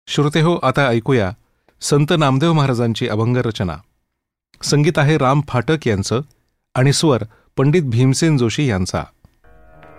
श्रोतेहो, आता ऐकूया संत नामदेव महाराजांची अभंग रचना. संगीत आहे राम फाटक यांचं आणि स्वर पंडित भीमसेन जोशी यांचा.